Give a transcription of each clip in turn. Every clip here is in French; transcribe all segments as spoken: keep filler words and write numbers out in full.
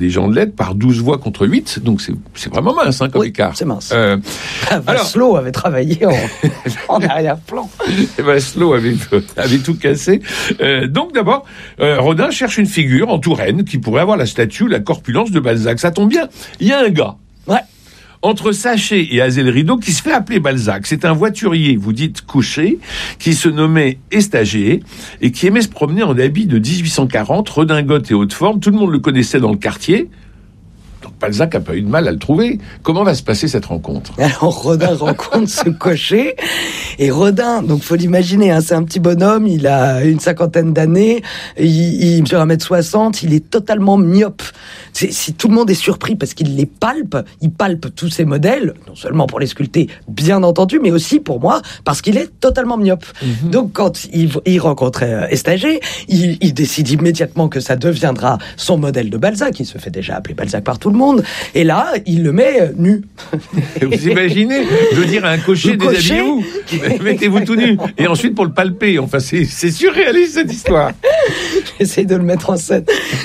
des gens de lettres par douze voix contre huit, donc c'est, c'est vraiment mince hein, comme oui, écart. c'est mince. Euh, Vasselot avait travaillé en, en arrière-plan. Vasselot avait, avait tout cassé. Euh, donc d'abord, euh, Rodin cherche une figure en Touraine qui pourrait avoir la statue, la corpulence de Balzac. Ça tombe bien, il y a un gars. Ouais. Entre Saché et Azay-le-Rideau, qui se fait appeler Balzac. C'est un voiturier, vous dites couché, qui se nommait Estagé et qui aimait se promener en habit de dix-huit cent quarante, redingote et haute forme. Tout le monde le connaissait dans le quartier. Donc Balzac n'a pas eu de mal à le trouver. Comment va se passer cette rencontre ? Alors Rodin rencontre ce cocher, et Rodin, donc faut l'imaginer, hein, c'est un petit bonhomme, il a une cinquantaine d'années, il, il mesure un mètre soixante, il est totalement myope. C'est, c'est, tout le monde est surpris parce qu'il les palpe, il palpe tous ces modèles, non seulement pour les sculpter, bien entendu, mais aussi pour moi, parce qu'il est totalement myope. Mm-hmm. Donc quand il, il rencontrait Estagé, il, il décide immédiatement que ça deviendra son modèle de Balzac, il se fait déjà appeler Balzac par tout le monde, et là, il le met nu. Vous imaginez de dire à un cocher, déshabillez-vous, mettez-vous tout nu, et ensuite pour le palper, enfin c'est, c'est surréaliste cette histoire. J'essaie de le mettre en scène.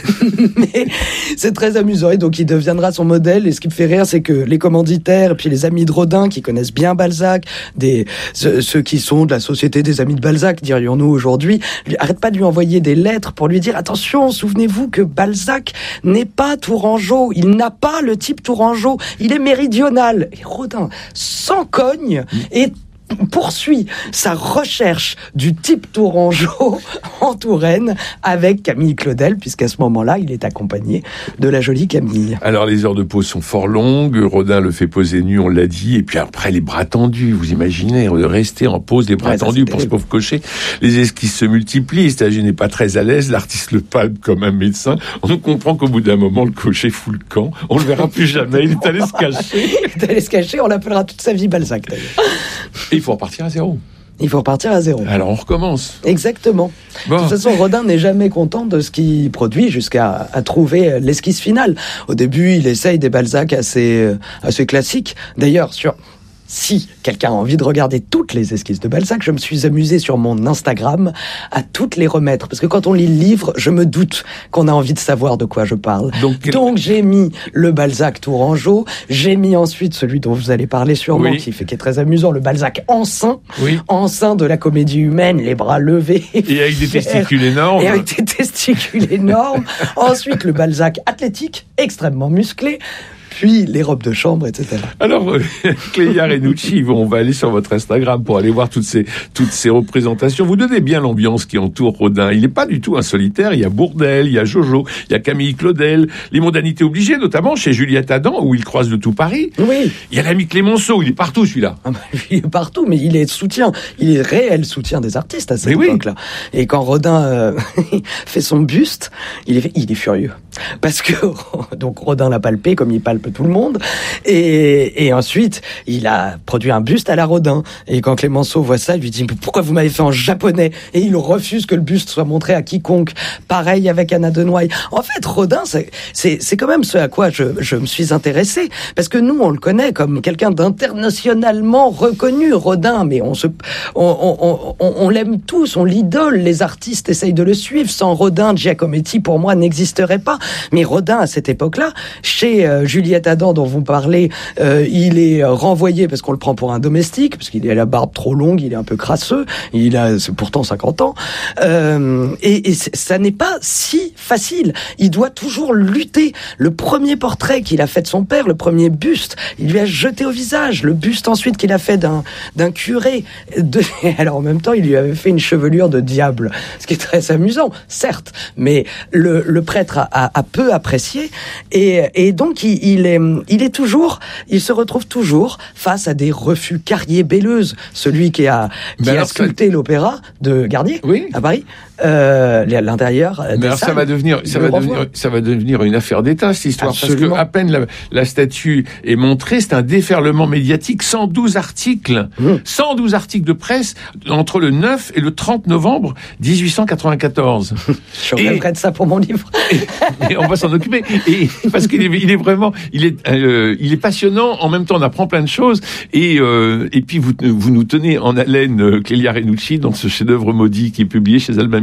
Mais c'est très amusant, et donc il deviendra son modèle, et ce qui me fait rire, c'est que les commanditaires, et puis les amis de Rodin, qui connaissent bien Balzac, des, ceux, ceux qui sont de la société des amis de Balzac, dirions-nous aujourd'hui, arrêtent pas de lui envoyer des lettres pour lui dire, attention, souvenez-vous que Balzac n'est pas tourangeau, il n'a pas le type tourangeau, il est méridional. Et Rodin s'en cogne et poursuit sa recherche du type tourangeau en Touraine avec Camille Claudel, puisqu'à ce moment-là, il est accompagné de la jolie Camille. Alors, les heures de pause sont fort longues. Rodin le fait poser nu, on l'a dit. Et puis après, les bras tendus. Vous imaginez, de rester en pause, les bras ouais, tendus pour ce pauvre cocher. Les esquisses se multiplient. Estagé n'est pas très à l'aise. L'artiste le palpe comme un médecin. On comprend qu'au bout d'un moment, le cocher fout le camp. On le verra plus jamais. Il est allé se cacher. Il est allé se cacher. On l'appellera toute sa vie Balzac, d'ailleurs. Il faut repartir à zéro. Il faut repartir à zéro. Alors on recommence. Exactement. Bon. De toute façon, Rodin n'est jamais content de ce qu'il produit jusqu'à à trouver l'esquisse finale. Au début, il essaye des Balzac assez, assez classiques. D'ailleurs, sur... Si quelqu'un a envie de regarder toutes les esquisses de Balzac, je me suis amusé sur mon Instagram à toutes les remettre. Parce que quand on lit le livre, je me doute qu'on a envie de savoir de quoi je parle. Donc, Donc j'ai mis le Balzac tourangeau, j'ai mis ensuite celui dont vous allez parler sûrement, oui. qui, fait, qui est très amusant, le Balzac enceint, oui. enceint de la comédie humaine, les bras levés. Et avec des testicules énormes. Et avec des testicules énormes. Ensuite, le Balzac athlétique, extrêmement musclé. Puis les robes de chambre, et cetera. Alors, euh, Clélia Renucci, on va aller sur votre Instagram pour aller voir toutes ces, toutes ces représentations. Vous donnez bien l'ambiance qui entoure Rodin. Il n'est pas du tout un solitaire. Il y a Bourdelle, il y a Jojo, il y a Camille Claudel, les mondanités obligées, notamment chez Juliette Adam, où il croise de tout Paris. Oui. Il y a l'ami Clémenceau, il est partout celui-là. Ah bah, il est partout, mais il est soutien. Il est réel soutien des artistes à cette mais époque-là. Oui. Et quand Rodin euh, fait son buste, il est, il est furieux. Parce que, donc Rodin l'a palpé comme il palpe tout le monde, et, et ensuite il a produit un buste à la Rodin, et quand Clémenceau voit ça, il lui dit mais pourquoi vous m'avez fait en japonais, et il refuse que le buste soit montré à quiconque. Pareil avec Anna de Noailles. En fait, Rodin, c'est, c'est, c'est quand même ce à quoi je, je me suis intéressé, parce que nous on le connaît comme quelqu'un d'internationalement reconnu, Rodin, mais on se, on, on, on, on l'aime tous, on l'idole, les artistes essayent de le suivre. Sans Rodin, Giacometti pour moi n'existerait pas, mais Rodin à cette époque-là, chez euh, Juliette Adam dont vous parlez, euh, il est renvoyé parce qu'on le prend pour un domestique, parce qu'il a la barbe trop longue, il est un peu crasseux, il a c'est pourtant cinquante ans, euh, et, et ça n'est pas si facile. Il doit toujours lutter. Le premier portrait qu'il a fait de son père, le premier buste, il lui a jeté au visage. Le buste ensuite qu'il a fait d'un, d'un curé. De... Alors en même temps, il lui avait fait une chevelure de diable, ce qui est très amusant, certes, mais le, le prêtre a, a, a peu apprécié, et, et donc il, il est, il est toujours, il se retrouve toujours face à des refus. Carrier-Belleuse, celui qui a, qui a sculpté que... l'opéra de Garnier, oui. à Paris, euh, l'intérieur des Mais alors salles, ça va devenir, ça va devenir, ça va devenir une affaire d'État, cette histoire. Absolument. Parce que à peine la, la statue est montrée, c'est un déferlement médiatique, cent douze articles, mmh. cent douze articles de presse entre le neuf et le trente novembre dix-huit cent quatre-vingt-quatorze. Je rêverais de ça pour mon livre. Et, et on va s'en occuper. Et parce qu'il est, il est vraiment, il est, euh, il est passionnant. En même temps, on apprend plein de choses. Et euh, et puis vous, vous nous tenez en haleine, Clélia Renucci, dans ce chef-d'œuvre maudit qui est publié chez Albin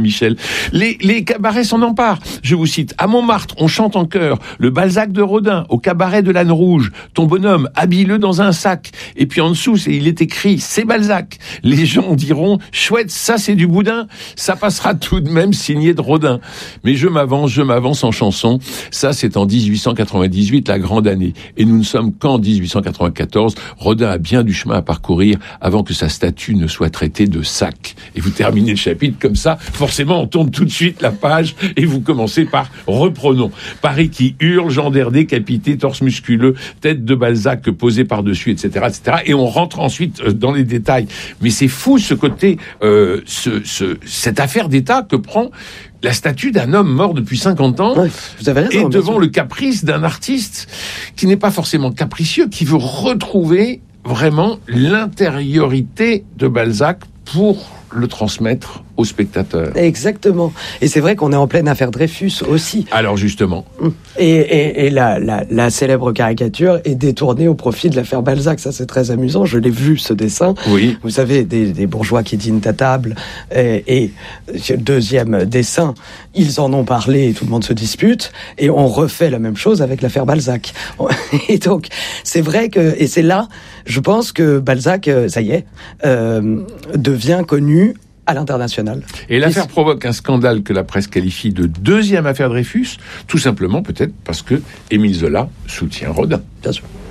Michel. Les, les cabarets s'en emparent. Je vous cite, à Montmartre, on chante en chœur le Balzac de Rodin, au cabaret de l'Âne Rouge. Ton bonhomme, habille-le dans un sac. Et puis en dessous, c'est, il est écrit, c'est Balzac. Les gens diront, chouette, ça c'est du boudin. Ça passera tout de même signé de Rodin. Mais je m'avance, je m'avance en chanson. Ça, c'est en dix-huit cent quatre-vingt-dix-huit, la grande année. Et nous ne sommes qu'en dix-huit cent quatre-vingt-quatorze. Rodin a bien du chemin à parcourir avant que sa statue ne soit traitée de sac. Et vous terminez le chapitre comme ça. Forcément, on tourne tout de suite la page et vous commencez par reprenons. Paris qui hurle, gendarme décapité, torse musculeux, tête de Balzac posée par-dessus, et cetera, et cetera. Et on rentre ensuite dans les détails. Mais c'est fou ce côté, euh, ce, ce, cette affaire d'État que prend la statue d'un homme mort depuis cinquante ans, ouais, vous avez raison, et devant le caprice d'un artiste qui n'est pas forcément capricieux, qui veut retrouver vraiment l'intériorité de Balzac pour le transmettre aux spectateurs. Exactement. Et c'est vrai qu'on est en pleine affaire Dreyfus aussi. Alors justement. Et, et, et la, la, la célèbre caricature est détournée au profit de l'affaire Balzac. Ça, c'est très amusant. Je l'ai vu, ce dessin. Oui. Vous savez, des, des bourgeois qui dînent à table. Et, et deuxième dessin, ils en ont parlé et tout le monde se dispute. Et on refait la même chose avec l'affaire Balzac. Et donc, c'est vrai que... Et c'est là, je pense que Balzac, ça y est, euh, devient connu à l'international. Et l'affaire provoque un scandale que la presse qualifie de deuxième affaire Dreyfus, tout simplement peut-être parce que Émile Zola soutient Rodin. Bien sûr.